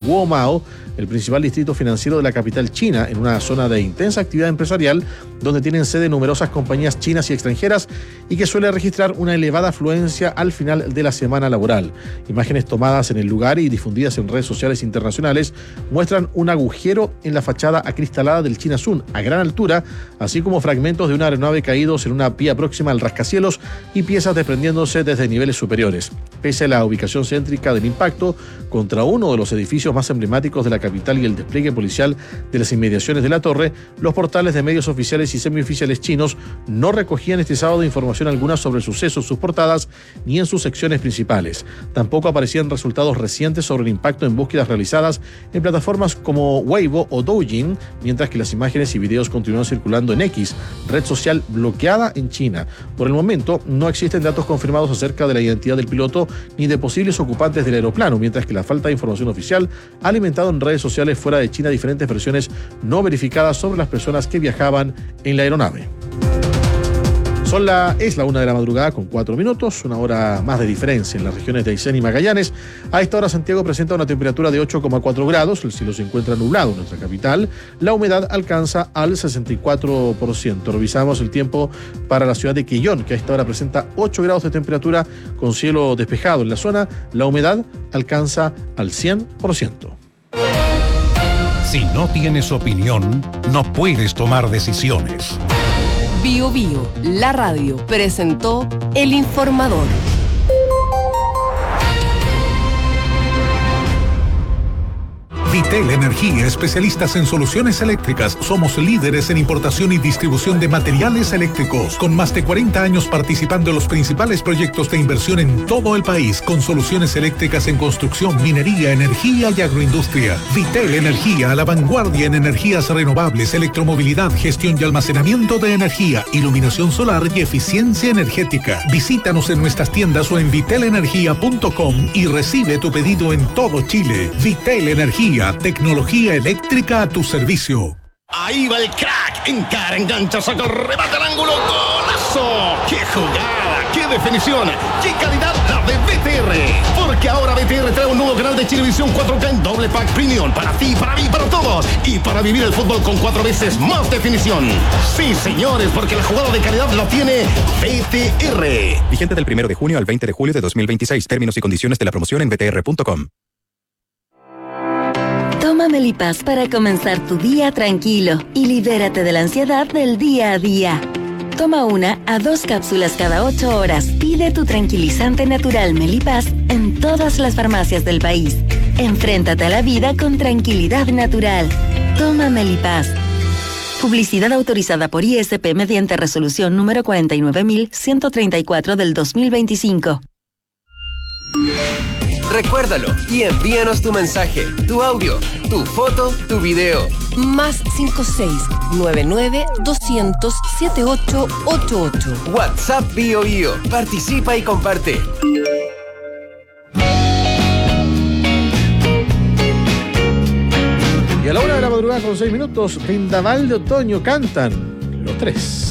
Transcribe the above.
Guomao, el principal distrito financiero de la capital china, en una zona de intensa actividad empresarial, donde tienen sede numerosas compañías chinas y extranjeras y que suele registrar una elevada afluencia al final de la semana laboral. Imágenes tomadas en el lugar y difundidas en redes sociales internacionales muestran un agujero en la fachada acristalada del Chinazún a gran altura, así como fragmentos de una aeronave caídos en una vía próxima al rascacielos y piezas desprendiéndose desde niveles superiores. Pese a la ubicación céntrica del impacto contra uno de los edificios más emblemáticos de la capital y el despliegue policial de las inmediaciones de la torre, los portales de medios oficiales y semioficiales chinos no recogían este sábado información alguna sobre el suceso en sus portadas ni en sus secciones principales. Tampoco aparecían resultados recientes sobre el impacto en búsquedas realizadas en plataformas como Weibo o Douyin, mientras que las imágenes y videos continúan circulando en X, red social bloqueada en China. Por el momento, no existen datos confirmados acerca de la identidad del piloto ni de posibles ocupantes del aeroplano, mientras que la falta de información oficial ha alimentado en redes sociales fuera de China diferentes versiones no verificadas sobre las personas que viajaban en la aeronave. Es la 1 de la madrugada con 4 minutos, una hora más de diferencia en las regiones de Aysén y Magallanes. A esta hora Santiago presenta una temperatura de 8,4 grados, el cielo se encuentra nublado en nuestra capital, la humedad alcanza al 64%. Revisamos el tiempo para la ciudad de Quillón, que a esta hora presenta 8 grados de temperatura con cielo despejado en la zona, la humedad alcanza al 100%. Si no tienes opinión, no puedes tomar decisiones. Bio Bio, la radio, presentó El Informador. Vitel Energía, especialistas en soluciones eléctricas. Somos líderes en importación y distribución de materiales eléctricos, con más de 40 años participando en los principales proyectos de inversión en todo el país, con soluciones eléctricas en construcción, minería, energía y agroindustria. Vitel Energía, a la vanguardia en energías renovables, electromovilidad, gestión y almacenamiento de energía, iluminación solar y eficiencia energética. Visítanos en nuestras tiendas o en vitelenergia.com y recibe tu pedido en todo Chile. Vitel Energía, tecnología eléctrica a tu servicio. Ahí va el crack, encara, engancha, saca el remate al ángulo, ¡golazo! ¡Qué jugada! ¡Qué definición! ¡Qué calidad la de BTR! Porque ahora BTR trae un nuevo canal de Chilevisión 4K en doble pack premium para ti, para mí, para todos, y para vivir el fútbol con 4 veces más definición. Sí, señores, porque la jugada de calidad la tiene BTR. Vigente del 1 de junio al 20 de julio de 2026. Términos y condiciones de la promoción en btr.com. Toma Melipaz para comenzar tu día tranquilo y libérate de la ansiedad del día a día. Toma 1 a 2 cápsulas cada 8 horas. Pide tu tranquilizante natural Melipaz en todas las farmacias del país. Enfréntate a la vida con tranquilidad natural. Toma Melipaz. Publicidad autorizada por ISP mediante resolución número 49.134 del 2025. Recuérdalo y envíanos tu mensaje, tu audio, tu foto, tu video. Más 56-99-200-7888. WhatsApp Bio Bio. Participa y comparte. Y a la 1 de la madrugada con 6 minutos, Vendaval de Otoño cantan los tres.